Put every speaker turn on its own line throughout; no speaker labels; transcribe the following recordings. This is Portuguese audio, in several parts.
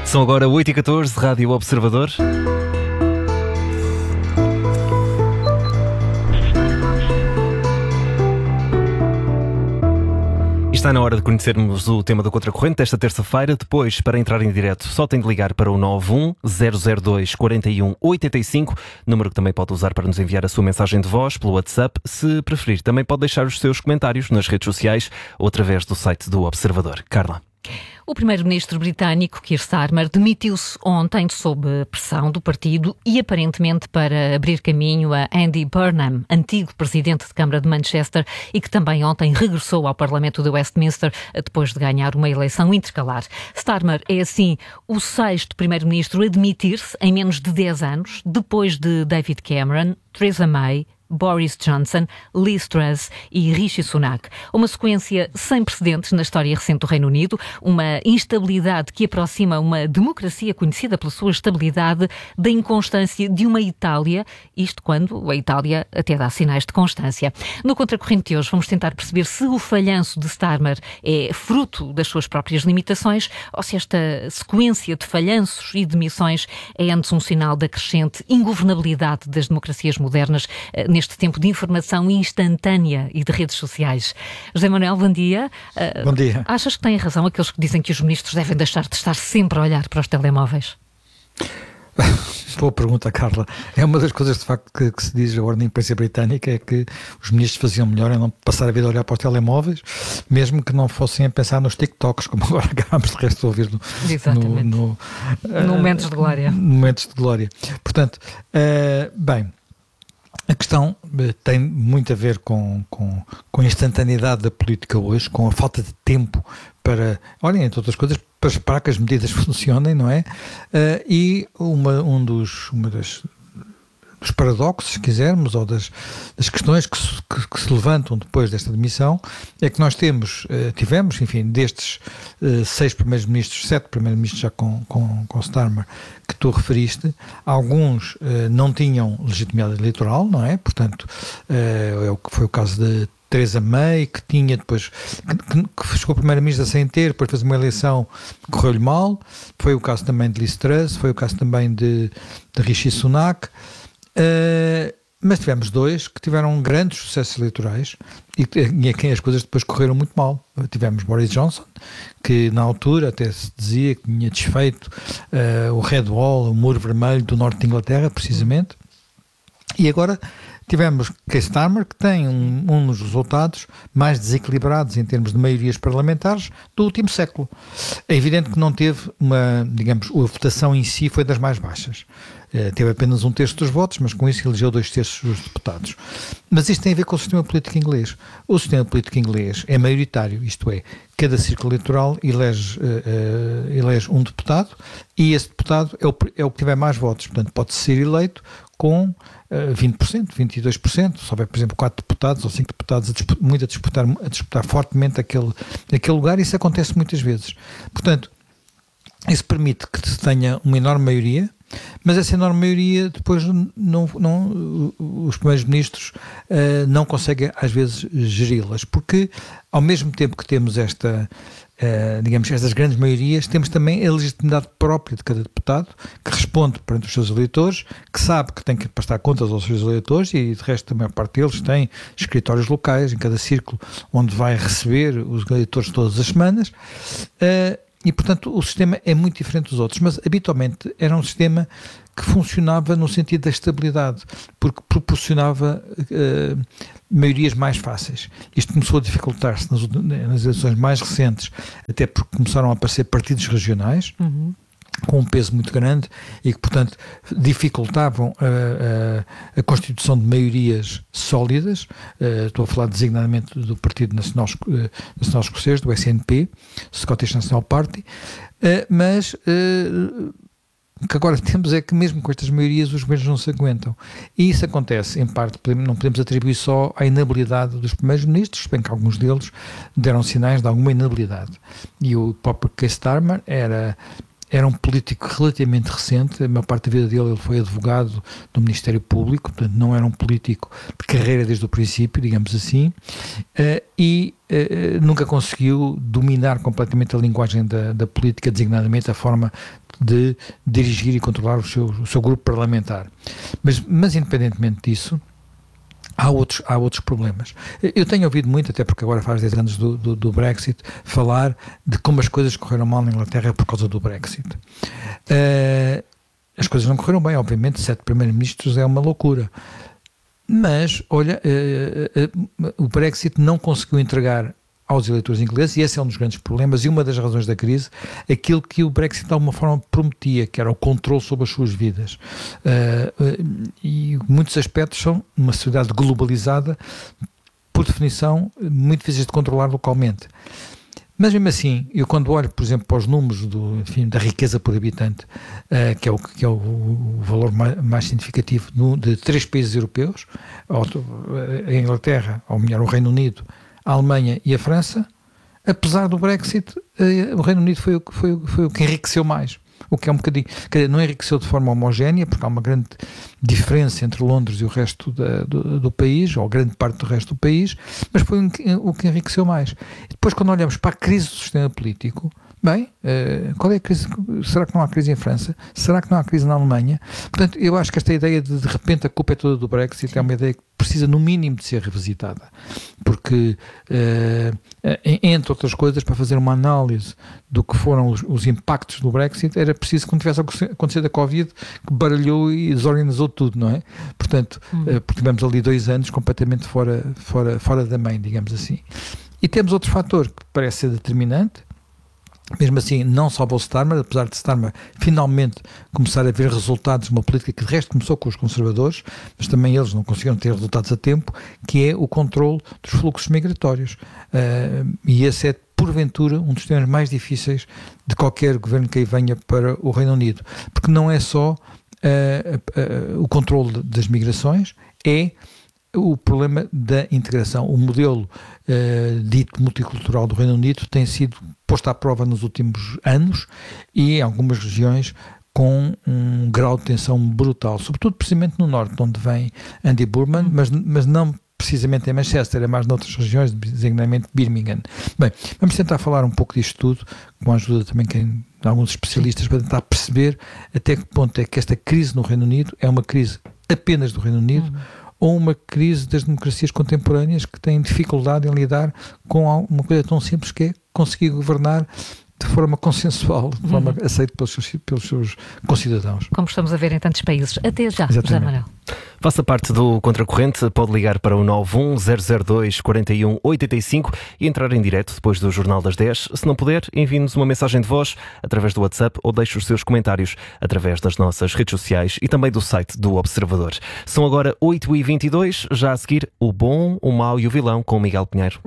São agora 8h14, Rádio Observador. Está na hora de conhecermos o tema do Contracorrente desta terça-feira. Depois, para entrar em direto, só tem de ligar para o 91-002-41-85, número que também pode usar para nos enviar a sua mensagem de voz pelo WhatsApp. Se preferir, também pode deixar os seus comentários nas redes sociais ou através do site do Observador. Carla.
O primeiro-ministro britânico, Keir Starmer, demitiu-se ontem sob pressão do partido e aparentemente para abrir caminho a Andy Burnham, antigo presidente de Câmara de Manchester e que também ontem regressou ao Parlamento de Westminster depois de ganhar uma eleição intercalar. Starmer é assim o sexto primeiro-ministro a demitir-se em menos de 10 anos, depois de David Cameron, Theresa May, Boris Johnson, Liz Truss e Rishi Sunak. Uma sequência sem precedentes na história recente do Reino Unido, uma instabilidade que aproxima uma democracia conhecida pela sua estabilidade da inconstância de uma Itália, isto quando a Itália até dá sinais de constância. No Contracorrente de hoje vamos tentar perceber se o falhanço de Starmer é fruto das suas próprias limitações ou se esta sequência de falhanços e demissões é antes um sinal da crescente ingovernabilidade das democracias modernas neste tempo de informação instantânea e de redes sociais. José Manuel, bom dia.
Bom dia.
Achas que têm razão aqueles que dizem que os ministros devem deixar de estar sempre a olhar para os telemóveis?
Boa pergunta, Carla. É uma das coisas, de facto, que se diz agora na imprensa britânica, é que os ministros faziam melhor em não passar a vida a olhar para os telemóveis, mesmo que não fossem a pensar nos TikToks, como agora acabámos de resto de ouvir
no Momentos de Glória.
Momentos de Glória. Portanto, bem, a questão tem muito a ver com a instantaneidade da política hoje, com a falta de tempo para, olhem, entre outras coisas, para esperar que as medidas funcionem, não é? E dos paradoxos, se quisermos, ou das questões que se levantam depois desta demissão, é que nós tivemos, enfim, destes 6 primeiros-ministros, 7 primeiros-ministros já com Starmer, que tu referiste, alguns não tinham legitimidade eleitoral, não é? Portanto, foi o caso de Theresa May, que tinha depois, que chegou primeira-ministra sem ter, depois fez uma eleição que correu-lhe mal. Foi o caso também de Liz Truss, foi o caso também de Rishi Sunak. Mas tivemos 2 que tiveram grandes sucessos eleitorais e a quem as coisas depois correram muito mal. Tivemos Boris Johnson, que na altura até se dizia que tinha desfeito o Red Wall, o muro vermelho do norte de Inglaterra, precisamente. E agora tivemos Keir Starmer, que tem um dos resultados mais desequilibrados em termos de maiorias parlamentares do último século. É evidente que não teve a votação em si foi das mais baixas. Teve apenas 1/3 dos votos, mas com isso elegeu 2/3 dos deputados. Mas isto tem a ver com o sistema político inglês. O sistema político inglês é maioritário, isto é, cada círculo eleitoral elege um deputado e esse deputado é o que tiver mais votos. Portanto, pode ser eleito com 20%, 22%, se houver, por exemplo, 4 deputados ou 5 deputados a disputar fortemente aquele lugar, isso acontece muitas vezes. Portanto, isso permite que se tenha uma enorme maioria, mas essa enorme maioria depois os primeiros ministros não conseguem às vezes geri-las, porque ao mesmo tempo que temos estas grandes maiorias, temos também a legitimidade própria de cada deputado, que responde perante os seus eleitores, que sabe que tem que prestar contas aos seus eleitores e de resto a maior parte deles tem escritórios locais em cada círculo onde vai receber os eleitores todas as semanas. E, portanto, o sistema é muito diferente dos outros, mas habitualmente era um sistema que funcionava no sentido da estabilidade, porque proporcionava maiorias mais fáceis. Isto começou a dificultar-se nas eleições mais recentes, até porque começaram a aparecer partidos regionais, com um peso muito grande e que, portanto, dificultavam a constituição de maiorias sólidas. Estou a falar designadamente do Partido Nacional Escocês, do SNP, Scottish National Party, mas o que agora temos é que mesmo com estas maiorias os governos não se aguentam. E isso acontece, em parte, não podemos atribuir só à inabilidade dos primeiros ministros, bem que alguns deles deram sinais de alguma inabilidade. E o próprio Keir Starmer era era um político relativamente recente, a maior parte da vida dele ele foi advogado do Ministério Público, portanto não era um político de carreira desde o princípio, digamos assim, e nunca conseguiu dominar completamente a linguagem da política, designadamente a forma de dirigir e controlar o seu grupo parlamentar. Mas independentemente disso, há outros problemas. Eu tenho ouvido muito, até porque agora faz 10 anos do Brexit, falar de como as coisas correram mal na Inglaterra por causa do Brexit. As coisas não correram bem, obviamente, 7 primeiros-ministros é uma loucura. Mas, olha, o Brexit não conseguiu entregar aos eleitores ingleses, e esse é um dos grandes problemas e uma das razões da crise, aquilo que o Brexit de alguma forma prometia, que era o controle sobre as suas vidas. E muitos aspectos são uma sociedade globalizada, por definição, muito difíceis de controlar localmente. Mas mesmo assim, eu quando olho, por exemplo, para os números da riqueza por habitante, que é o valor mais significativo de 3 países europeus, a Inglaterra, ou melhor, o Reino Unido, a Alemanha e a França, apesar do Brexit, o Reino Unido foi o que enriqueceu mais. O que é um bocadinho, quer dizer, não enriqueceu de forma homogénea, porque há uma grande diferença entre Londres e o resto do país, ou grande parte do resto do país, mas foi o que enriqueceu mais. E depois, quando olhamos para a crise do sistema político, bem, qual é a crise? Será que não há crise em França? Será que não há crise na Alemanha? Portanto, eu acho que esta ideia de repente a culpa é toda do Brexit é uma ideia que precisa no mínimo de ser revisitada, porque entre outras coisas, para fazer uma análise do que foram os impactos do Brexit, era preciso que não tivesse acontecido a Covid, que baralhou e desorganizou tudo, não é? Portanto, porque tivemos ali 2 anos completamente fora da mãe, digamos assim. E temos outro fator que parece ser determinante. Mesmo assim, não só o Starmer, apesar de Starmer finalmente começar a ver resultados de uma política que de resto começou com os conservadores, mas também eles não conseguiram ter resultados a tempo, que é o controle dos fluxos migratórios. E esse é, porventura, um dos temas mais difíceis de qualquer governo que aí venha para o Reino Unido, porque não é só o controle das migrações, é o problema da integração. O modelo dito multicultural do Reino Unido tem sido posto à prova nos últimos anos e em algumas regiões com um grau de tensão brutal, sobretudo precisamente no norte, onde vem Andy Burnham, mas não precisamente em Manchester, é mais noutras regiões, designadamente Birmingham. Bem, vamos tentar falar um pouco disto tudo, com a ajuda também de alguns especialistas, para tentar perceber até que ponto é que esta crise no Reino Unido é uma crise apenas do Reino Unido, ou uma crise das democracias contemporâneas que têm dificuldade em lidar com uma coisa tão simples que é conseguir governar de forma consensual, de forma aceita pelos seus concidadãos.
Como estamos a ver em tantos países. Até já, José Manuel.
Faça parte do Contracorrente, pode ligar para o 91002-4185 e entrar em direto depois do Jornal das 10. Se não puder, envie-nos uma mensagem de voz através do WhatsApp ou deixe os seus comentários através das nossas redes sociais e também do site do Observador. São agora 8h22, já a seguir o Bom, o Mau e o Vilão com Miguel Pinheiro.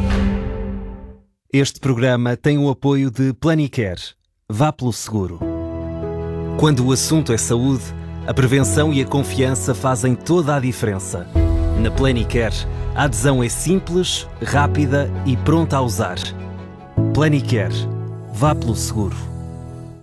Este programa tem o apoio de Planicare. Vá pelo seguro. Quando o assunto é saúde, a prevenção e a confiança fazem toda a diferença. Na Planicare, a adesão é simples, rápida e pronta a usar. Planicare. Vá pelo seguro.